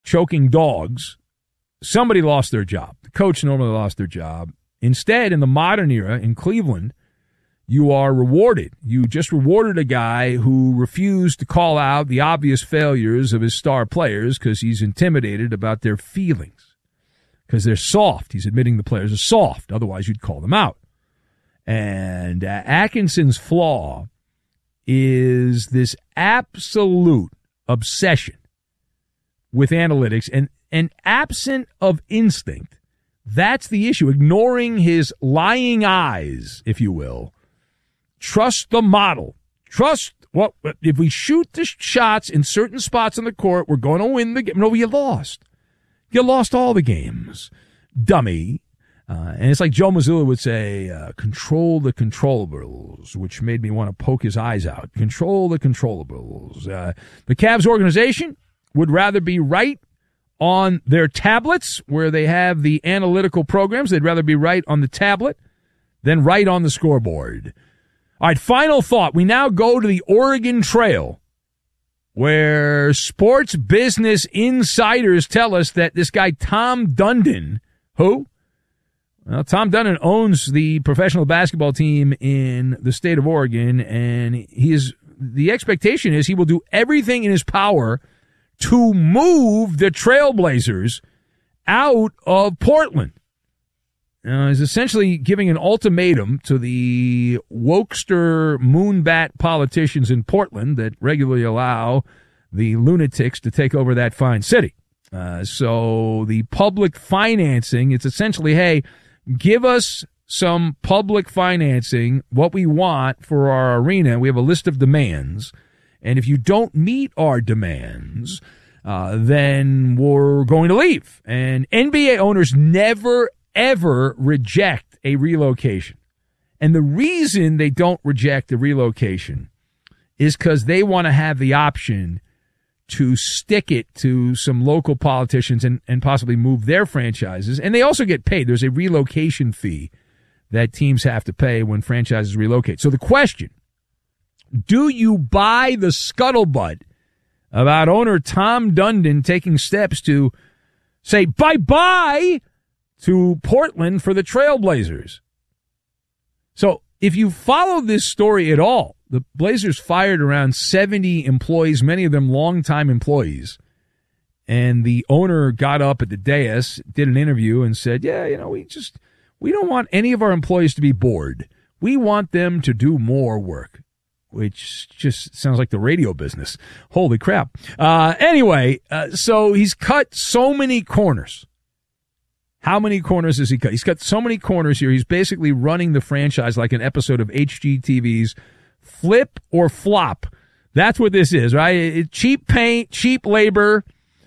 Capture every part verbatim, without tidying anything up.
choking dogs, somebody lost their job. The coach normally lost their job. Instead, in the modern era in Cleveland, you are rewarded. You just rewarded a guy who refused to call out the obvious failures of his star players because he's intimidated about their feelings, because they're soft. He's admitting the players are soft. Otherwise, you'd call them out. And uh, Atkinson's flaw is this absolute obsession with analytics, and, and absent of instinct. That's the issue. Ignoring his lying eyes, if you will. Trust the model. Trust what well, if we shoot the shots in certain spots on the court, we're going to win the game. No, you lost. You lost all the games, dummy. Uh, and it's like Joe Mazzulla would say, uh, control the controllables, which made me want to poke his eyes out. Control the controllables. Uh, the Cavs organization would rather be right on their tablets where they have the analytical programs. They'd rather be right on the tablet than right on the scoreboard. All right, final thought. We now go to the Oregon Trail, where sports business insiders tell us that this guy Tom Dundon, who? Well, Tom Dundon owns the professional basketball team in the state of Oregon, and he is, the expectation is he will do everything in his power to move the Trailblazers out of Portland. Uh, he's essentially giving an ultimatum to the wokester moonbat politicians in Portland that regularly allow the lunatics to take over that fine city. Uh, so the public financing, it's essentially, hey, give us some public financing, what we want for our arena. We have a list of demands. And if you don't meet our demands, uh, then we're going to leave. And N B A owners never, ever reject a relocation. And the reason they don't reject the relocation is because they want to have the option to stick it to some local politicians and, and possibly move their franchises. And they also get paid. There's a relocation fee that teams have to pay when franchises relocate. So the question, do you buy the scuttlebutt about owner Tom Dundon taking steps to say bye-bye to Portland for the Trailblazers? So if you follow this story at all, the Blazers fired around seventy employees, many of them longtime employees. And the owner got up at the dais, did an interview, and said, yeah, you know, we just, we don't want any of our employees to be bored. We want them to do more work, which just sounds like the radio business. Holy crap. Uh, anyway, uh, so he's cut so many corners. How many corners has he cut? He's cut so many corners here. He's basically running the franchise like an episode of H G T V's Flip or Flop. That's what this is, right? It, cheap paint, cheap labor,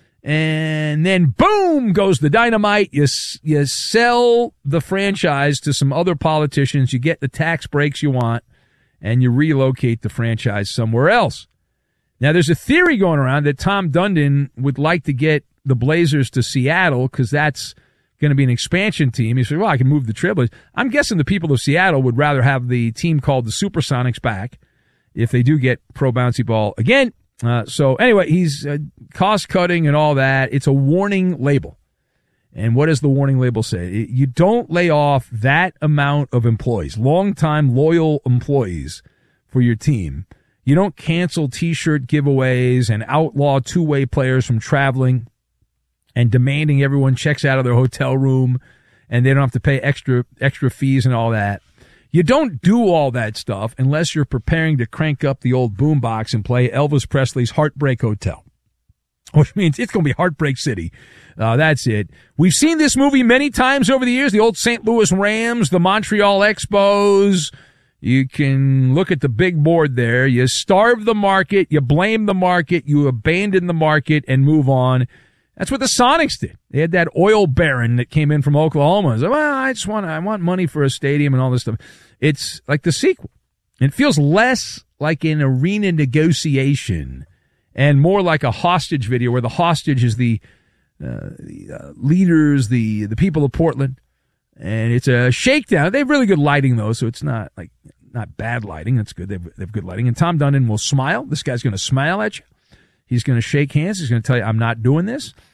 and then boom goes the dynamite. You, you sell the franchise to some other politicians. You get the tax breaks you want, and you relocate the franchise somewhere else. Now, there's a theory going around that Tom Dundon would like to get the Blazers to Seattle because that's going to be an expansion team. He said, well, I can move the Trailblazers. I'm guessing the people of Seattle would rather have the team called the Supersonics back if they do get pro bouncy ball again. Uh, so anyway, he's uh, cost-cutting and all that. It's a warning label. And what does the warning label say? You don't lay off that amount of employees, long-time loyal employees for your team. You don't cancel T-shirt giveaways and outlaw two-way players from traveling and demanding everyone checks out of their hotel room and they don't have to pay extra extra fees and all that. You don't do all that stuff unless you're preparing to crank up the old boombox and play Elvis Presley's Heartbreak Hotel, which means it's going to be Heartbreak City. Uh, that's it. We've seen this movie many times over the years, the old Saint Louis Rams, the Montreal Expos. You can look at the big board there. You starve the market, you blame the market, you abandon the market and move on. That's what the Sonics did. They had that oil baron that came in from Oklahoma. Said, well, I just want, I want money for a stadium and all this stuff. It's like the sequel. It feels less like an arena negotiation and more like a hostage video where the hostage is the, uh, the uh, leaders, the, the people of Portland. And it's a shakedown. They have really good lighting though, so it's not like, not bad lighting. That's good. They have, they have good lighting. And Tom Dundon will smile. This guy's going to smile at you. He's going to shake hands. He's going to tell you, I'm not doing this.